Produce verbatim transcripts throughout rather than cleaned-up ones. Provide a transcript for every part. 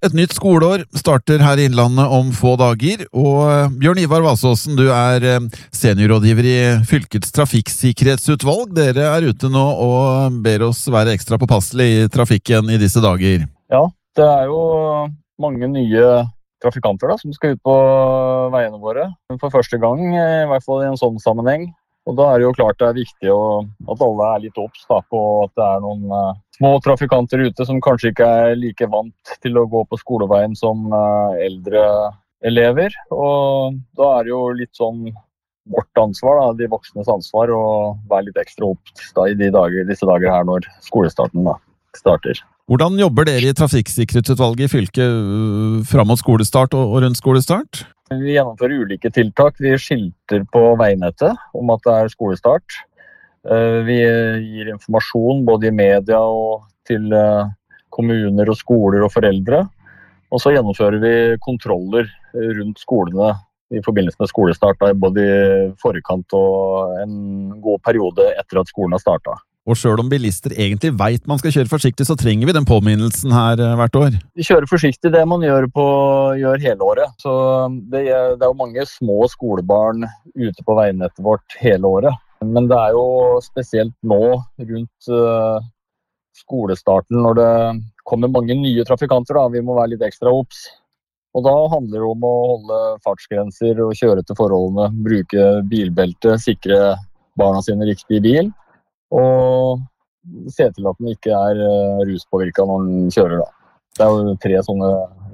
Et nytt skoleår starter her i Innlandet om få dager, og Bjørn Ivar Vassåsen, du er seniorrådgiver i fylkets trafikksikkerhetsutvalg. Dere er ute nå og ber oss være ekstra påpasselig i trafikken i disse dager. Ja, det er jo mange nye trafikanter da, som skal ut på veiene våre for første gang, i hvert fall i en sånn sammenheng. Og da er det jo klart det er viktig å, at alle er litt obs da, på at det er noen uh, små trafikanter ute som kanskje ikke er like vant til å gå på skoleveien som uh, eldre elever. Og da er det jo litt sånn vårt ansvar, da, de voksnes ansvar, å være litt ekstra obs da, i de dager, disse dager her når skolestarten da, starter. Hvordan jobber dere i trafikksikkerhetsutvalget i fylket fram mot skolestart og rundt skolestart? Vi gjennomfører ulike tiltak. Vi skilter på veinettet om at det er skolestart. Vi gir informasjon både i media og til kommuner og skoler og foreldre. Og så gjennomfører vi kontroller rundt skolene i forbindelse med skolestart, både i forkant og en god periode etter at skolen har startet. Og selv om bilister egentlig vet man skal kjøre forsiktig, så trenger vi den påminnelsen her hvert år. Vi kjører forsiktig det man gjør, på, gjør hele året. Så det, det er jo mange små skolebarn ute på veinettet vårt hele året. Men det er jo spesielt nå rundt uh, skolestarten når det kommer mange nye trafikanter. Da. Vi må være litt ekstra obs. Og da handler det om å holde fartsgrenser og kjøre til forholdene, bruke bilbelte, sikre barna sine riktig i bil. Og se til at den ikke er ruspåvirket når den kjører da. Det er jo tre sånne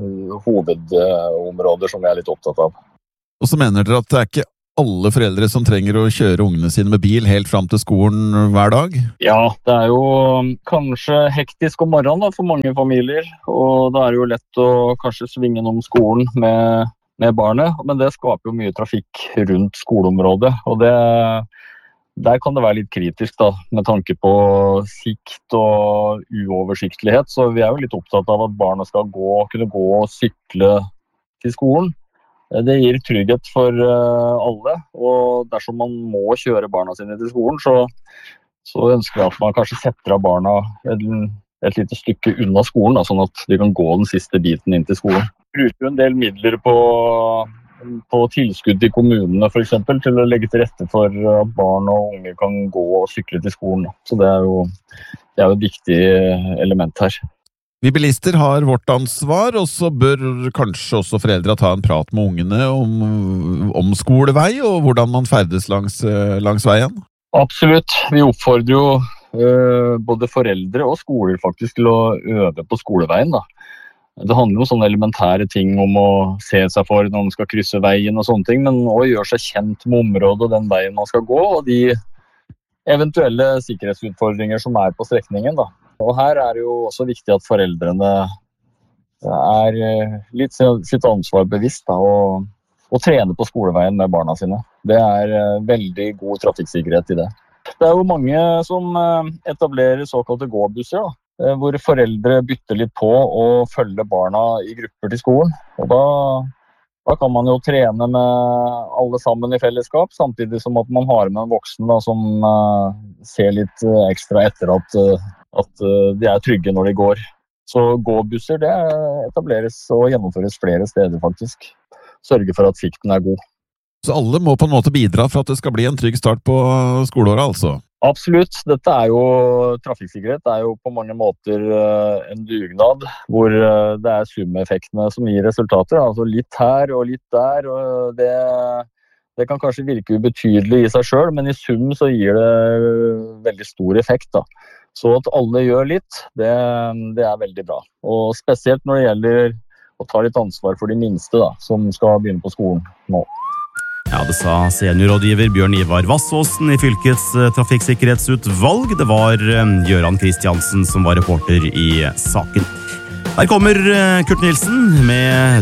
hovedområder som vi er litt opptatt av. Og så mener dere at det er ikke alle foreldre som trenger å kjøre ungene sine med bil helt frem til skolen hver dag? Ja, det er jo kanskje hektisk om morgenen da, for mange familier. Og da er det jo lett å kanskje svinge om skolen med, med barnet. Men det skaper jo mye trafikk rundt skoleområdet. Og det Der kan det være litt kritisk da, med tanke på sikt og uoversiktlighet, så vi er jo litt opptatt av at barna skal gå, kunne gå og sykle til skolen. Det gir trygghet for alle, og dersom man må kjøre barna sine til skolen, så, så ønsker jeg at man kanskje setter av barna et, et lite stykke unna skolen, da, sånn at de kan gå den siste biten inn til skolen. Vi bruker en del midler på på tilskudd til kommunene for eksempel, til å legge til rette for at barn og unge kan gå og sykle til skolen. Så det er jo, det er jo et viktig element her. Vi bilister har vårt ansvar, og så bør kanskje også foreldre ta en prat med ungene om, om skolevei og hvordan man ferdes langs, langs veien. Absolutt. Vi oppfordrer jo uh, både foreldre og skoler faktisk til å øve på skoleveien da. Det handler om sånne elementære ting om å se seg for når man skal krysse veien og sånne ting, men også gjøre seg kjent med området og den veien man skal gå, og de eventuelle sikkerhetsutfordringer som er på strekningen da. Og her er det jo også viktig at foreldrene er litt sitt ansvar bevisst da, og, og trener på skoleveien med barna sine. Det er veldig god trafikksikkerhet i det. Det er jo mange som etablerer såkalte gåbusser da, hvor foreldre bytter litt på og følger barna i grupper til skolen. Og da, da kan man jo trene med alle sammen i fellesskap, samtidig som at man har med en voksen da, som uh, ser litt uh, ekstra etter at, uh, at uh, de er trygge når de går. Så gåbusser det etableres og gjennomføres flere steder faktisk. Sørge for at sikten er god. Så alle må på en måte bidra for at det skal bli en trygg start på skoleåret altså? Absolutt. Dette er jo trafikksikkerhet. Det er jo på mange måter uh, en dugnad hvor uh, det er sumeffektene som gir resultater. Altså litt her og litt der. Og det, det kan kanskje virke ubetydelig i seg selv, men i sum så gir det veldig stor effekt da. Så at alle gjør litt, det, det er veldig bra. Og spesielt når det gjelder å ta litt ansvar for de minste da, som skal begynne på skolen nå. Ja, det sa seniorrådgiver Bjørn Ivar Vassåsen i fylkets trafikksikkerhetsutvalg. Det var Gøran Kristiansen som var reporter i saken. Her kommer Kurt Nilsen med